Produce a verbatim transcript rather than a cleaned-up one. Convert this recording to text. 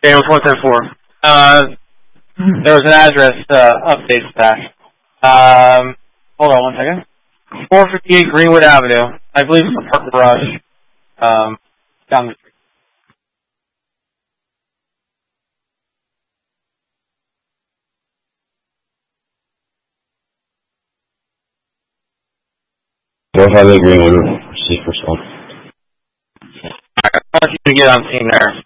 Daniel one ten four. Uh, there was an address uh, update stash. Um, hold on one second. four fifty-eight Greenwood Avenue. I believe it's the park garage. Um, down the street. four five eight Greenwood. Receive response. I want you to get on scene there.